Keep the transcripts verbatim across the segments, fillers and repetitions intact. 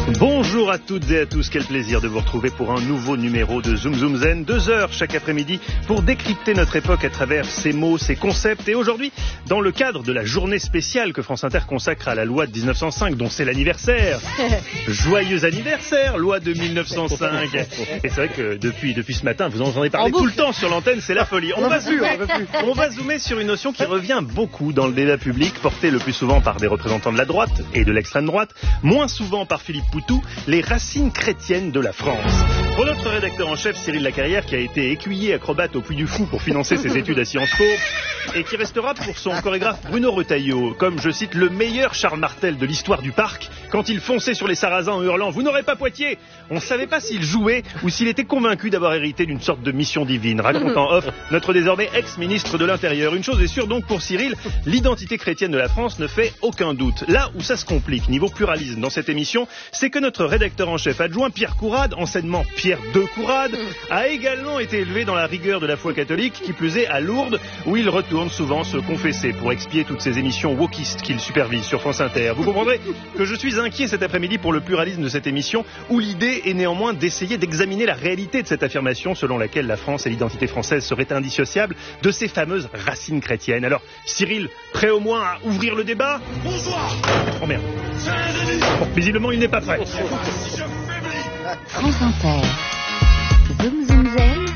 Bonjour à toutes et à tous, quel plaisir de vous retrouver pour un nouveau numéro de Zoom Zoom Zen, deux heures chaque après-midi pour décrypter notre époque à travers ses mots, ses concepts. Et aujourd'hui, dans le cadre de la journée spéciale que France Inter consacre à la loi de dix-neuf cent cinq, dont c'est l'anniversaire. Joyeux anniversaire, loi de mille neuf cent cinq. Et c'est vrai que depuis, depuis ce matin, vous en entendez parler tout le temps sur l'antenne, c'est la folie. On va, zoomer, on va zoomer sur une notion qui revient beaucoup dans le débat public, portée le plus souvent par des représentants de la droite et de l'extrême droite, moins souvent par Philippe Poutou, les racines chrétiennes de la France. Pour notre rédacteur en chef Cyril Lacarrière, qui a été écuyer acrobate au Puy du Fou pour financer ses études à Sciences Po, et qui restera pour son chorégraphe Bruno Retailleau comme, je cite, le meilleur Charles Martel de l'histoire du parc, quand il fonçait sur les Sarrasins en hurlant « Vous n'aurez pas Poitiers !» On ne savait pas s'il jouait ou s'il était convaincu d'avoir hérité d'une sorte de mission divine, raconte en off notre désormais ex-ministre de l'Intérieur. Une chose est sûre donc pour Cyril, l'identité chrétienne de la France ne fait aucun doute. Là où ça se complique, niveau pluralisme dans cette émission, c'est que notre rédacteur en chef adjoint Pierre Courade, anciennement Pierre de Courade, a également été élevé dans la rigueur de la foi catholique, qui plus est à Lourdes, où il retourne souvent se confesser pour expier toutes ces émissions wokistes qu'il supervise sur France Inter. Vous comprendrez que je suis inquiet cet après-midi pour le pluralisme de cette émission, où l'idée est néanmoins d'essayer d'examiner la réalité de cette affirmation selon laquelle la France et l'identité française seraient indissociables de ces fameuses racines chrétiennes. Alors, Cyril, prêt au moins à ouvrir le débat ? Bonsoir. Oh merde. Bon, visiblement, il n'est pas prêt. France Inter. Zoom Zoom Zen.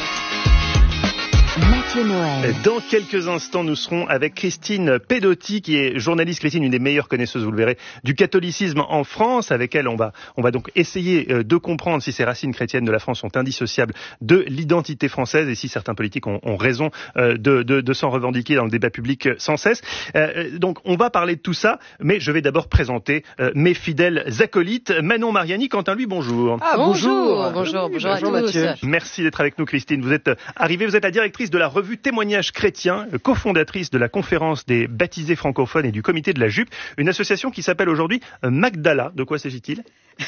Mathieu Noël. Dans quelques instants, nous serons avec Christine Pedotti, qui est journaliste. Christine, une des meilleures connaisseuses, vous le verrez, du catholicisme en France. Avec elle, on va, on va donc essayer de comprendre si ces racines chrétiennes de la France sont indissociables de l'identité française et si certains politiques ont, ont raison de, de, de s'en revendiquer dans le débat public sans cesse. Donc, on va parler de tout ça, mais je vais d'abord présenter mes fidèles acolytes. Manon Mariani, quant à lui, bonjour. Ah, bonjour. Bonjour, bonjour, bonjour à tous. Mathieu. Merci d'être avec nous, Christine. Vous êtes arrivée, vous êtes la directrice de la revue Témoignages chrétiens, cofondatrice de la conférence des baptisés francophones et du comité de la jupe, une association qui s'appelle aujourd'hui Magdala. De quoi s'agit-il ?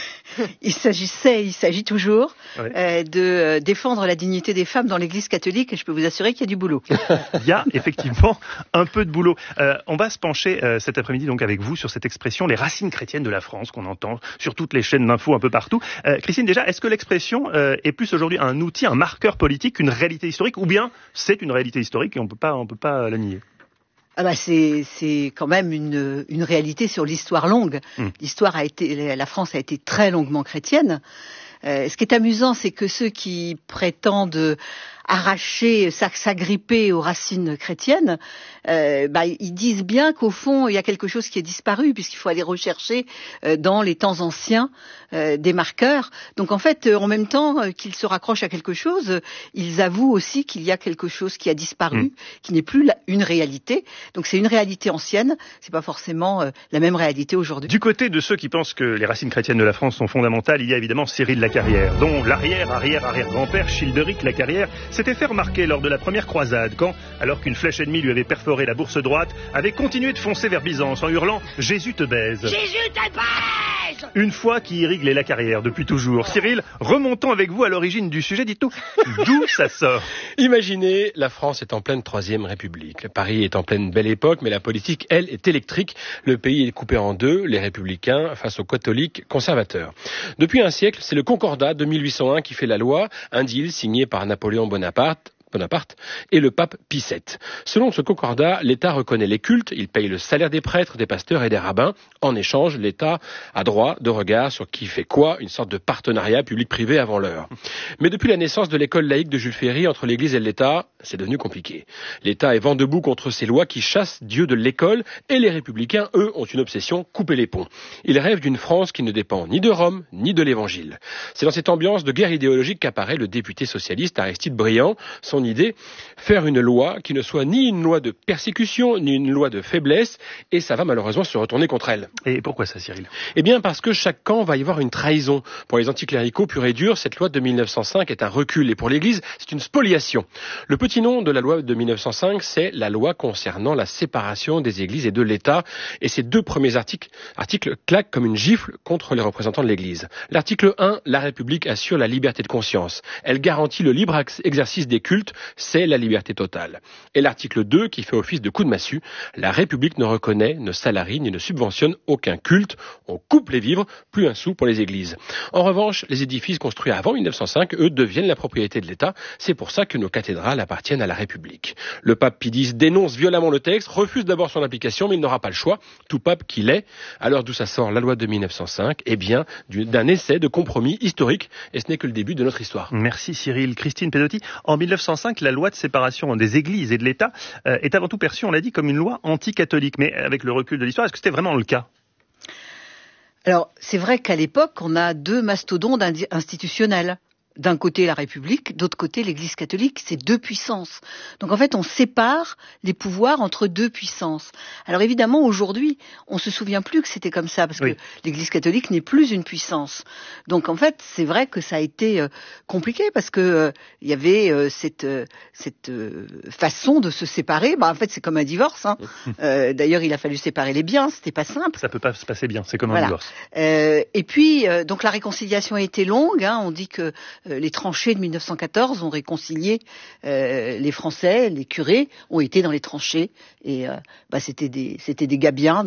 Il s'agissait, il s'agit toujours ouais. euh, de euh, défendre la dignité des femmes dans l'Église catholique, et je peux vous assurer qu'il y a du boulot. Il y a effectivement un peu de boulot. Euh, on va se pencher euh, cet après-midi donc avec vous sur cette expression, les racines chrétiennes de la France, qu'on entend sur toutes les chaînes d'infos un peu partout. Euh, Christine, déjà, est-ce que l'expression euh, est plus aujourd'hui un outil, un marqueur politique qu'une réalité historique, ou bien c'est une réalité historique et on peut pas, on peut pas la nier ? Ah bah c'est c'est quand même une une réalité sur l'histoire longue. Mmh. L'histoire a été, la France a été très longuement chrétienne. Euh, ce qui est amusant, c'est que ceux qui prétendent arracher, s'agripper aux racines chrétiennes, euh, bah, ils disent bien qu'au fond, il y a quelque chose qui est disparu, puisqu'il faut aller rechercher euh, dans les temps anciens euh, des marqueurs. Donc en fait, euh, en même temps euh, qu'ils se raccrochent à quelque chose, euh, ils avouent aussi qu'il y a quelque chose qui a disparu, mmh. qui n'est plus la, une réalité. Donc c'est une réalité ancienne, c'est pas forcément euh, la même réalité aujourd'hui. Du côté de ceux qui pensent que les racines chrétiennes de la France sont fondamentales, il y a évidemment Cyril Lacarrière, dont l'arrière, arrière, arrière-grand-père, Childeric Lacarrière, s'était fait remarquer lors de la première croisade, quand, alors qu'une flèche ennemie lui avait perforé la bourse droite, avait continué de foncer vers Byzance en hurlant « Jésus te baise !» Jésus te baise ! Une foi qui irrigue les Lacarrière depuis toujours. Cyril, remontons avec vous à l'origine du sujet, dites-nous, d'où ça sort ? Imaginez, la France est en pleine Troisième République. Paris est en pleine belle époque, mais la politique, elle, est électrique. Le pays est coupé en deux, les républicains face aux catholiques conservateurs. Depuis un siècle, c'est le Concordat de mille huit cent un qui fait la loi, un deal signé par Napoléon Bonaparte, Bonaparte et le pape Pie sept. Selon ce concordat, l'État reconnaît les cultes, il paye le salaire des prêtres, des pasteurs et des rabbins. En échange, l'État a droit de regard sur qui fait quoi, une sorte de partenariat public-privé avant l'heure. Mais depuis la naissance de l'école laïque de Jules Ferry entre l'Église et l'État, c'est devenu compliqué. L'État est vent debout contre ces lois qui chassent Dieu de l'école et les républicains, eux, ont une obsession, couper les ponts. Ils rêvent d'une France qui ne dépend ni de Rome, ni de l'Évangile. C'est dans cette ambiance de guerre idéologique qu'apparaît le député socialiste Aristide Briand. Son idée, faire une loi qui ne soit ni une loi de persécution, ni une loi de faiblesse, et ça va malheureusement se retourner contre elle. Et pourquoi ça, Cyril ? Eh bien, parce que chaque camp va y avoir une trahison. Pour les anticléricaux purs et durs, cette loi de mille neuf cent cinq est un recul, et pour l'Église, c'est une spoliation. Le petit nom de la loi de mille neuf cent cinq, c'est la loi concernant la séparation des églises et de l'État, et ces deux premiers articles, articles claquent comme une gifle contre les représentants de l'Église. L'article un, la République assure la liberté de conscience. Elle garantit le libre exercice des cultes culte, c'est la liberté totale. Et l'article deux qui fait office de coup de massue, la République ne reconnaît, ne salarie ni ne subventionne aucun culte. On coupe les vivres, plus un sou pour les églises. En revanche, les édifices construits avant mille neuf cent cinq, eux, deviennent la propriété de l'État. C'est pour ça que nos cathédrales appartiennent à la République. Le pape Pie X dénonce violemment le texte, refuse d'abord son application, mais il n'aura pas le choix, tout pape qu'il est. Alors d'où ça sort la loi de mille neuf cent cinq? Eh bien, d'un essai de compromis historique, et ce n'est que le début de notre histoire. Merci Cyril. Christine Pedotti, en mille neuf cent cinq, la loi de séparation des églises et de l'État euh, est avant tout perçue, on l'a dit, comme une loi anti-catholique. Mais avec le recul de l'histoire, est-ce que c'était vraiment le cas? Alors, c'est vrai qu'à l'époque, on a deux mastodontes institutionnels. D'un côté la République, d'autre côté l'Église catholique, c'est deux puissances. Donc en fait, on sépare les pouvoirs entre deux puissances. Alors évidemment, aujourd'hui, on se souvient plus que c'était comme ça, parce oui. que l'Église catholique n'est plus une puissance. Donc en fait, c'est vrai que ça a été euh, compliqué, parce que euh, il y avait euh, cette, euh, cette euh, façon de se séparer. Bah, en fait, c'est comme un divorce. Hein. euh, d'ailleurs, il a fallu séparer les biens, c'était pas simple. Ça peut pas se passer bien, c'est comme voilà. un divorce. Euh, et puis, euh, donc la réconciliation a été longue. Hein. On dit que les tranchées de mille neuf cent quatorze ont réconcilié euh, les Français, les curés ont été dans les tranchées et euh, bah, c'était des, c'était des gars bien.